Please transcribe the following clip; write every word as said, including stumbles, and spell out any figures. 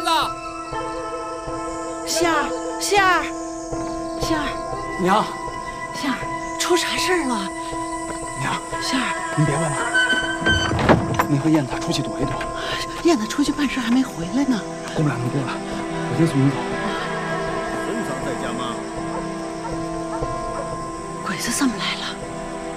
了。 仙儿，仙儿，仙儿， 娘， 仙儿，出啥事儿了？ 娘， 仙儿， 您别问了，您和燕子出去躲一躲。 燕子出去办事还没回来呢。 过不了那么多了，我先送您走。